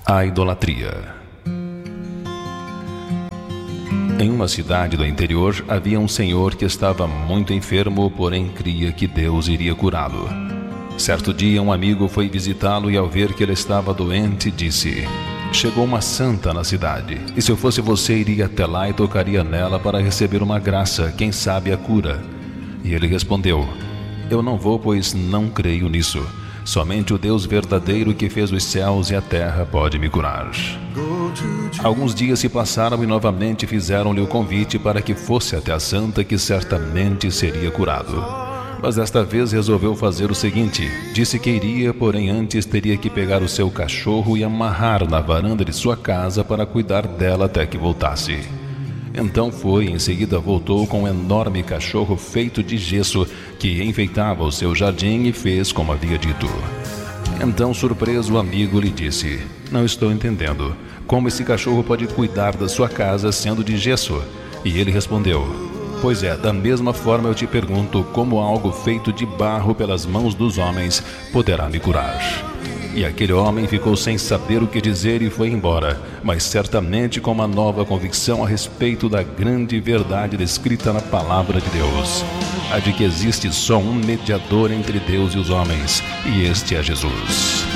A idolatria. Em uma cidade do interior havia um senhor que estava muito enfermo, porém cria que Deus iria curá-lo. Certo dia um amigo foi visitá-lo e ao ver que ele estava doente disse: "Chegou uma santa na cidade, e se eu fosse você iria até lá e tocaria nela para receber uma graça, quem sabe a cura." E ele respondeu: "Eu não vou, pois não creio nisso. Somente o Deus verdadeiro que fez os céus e a terra pode me curar." Alguns dias se passaram e novamente fizeram-lhe o convite para que fosse até a santa, que certamente seria curado. Mas desta vez resolveu fazer o seguinte: disse que iria, porém antes teria que pegar o seu cachorro e amarrar na varanda de sua casa para cuidar dela até que voltasse. Então foi, em seguida voltou com um enorme cachorro feito de gesso que enfeitava o seu jardim e fez como havia dito. Então, surpreso, o amigo lhe disse: "Não estou entendendo. Como esse cachorro pode cuidar da sua casa sendo de gesso?" E ele respondeu: "Pois é, da mesma forma eu te pergunto, como algo feito de barro pelas mãos dos homens poderá me curar?" E aquele homem ficou sem saber o que dizer e foi embora, mas certamente com uma nova convicção a respeito da grande verdade descrita na palavra de Deus, a de que existe só um mediador entre Deus e os homens, e este é Jesus.